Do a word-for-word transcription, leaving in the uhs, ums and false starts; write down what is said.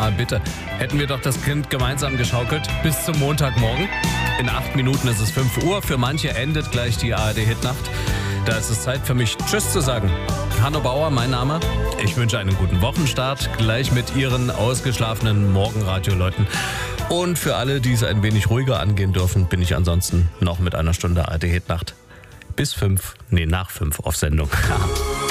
mal bitte. Hätten wir doch das Kind gemeinsam geschaukelt bis zum Montagmorgen. In acht Minuten ist es fünf Uhr. Für manche endet gleich die A R D-Hitnacht. Da ist es Zeit für mich, Tschüss zu sagen. Hanno Bauer, mein Name. Ich wünsche einen guten Wochenstart, gleich mit Ihren ausgeschlafenen Morgenradioleuten. Und für alle, die es ein wenig ruhiger angehen dürfen, bin ich ansonsten noch mit einer Stunde A R D-Hitnacht bis fünf, nee, nach fünf auf Sendung.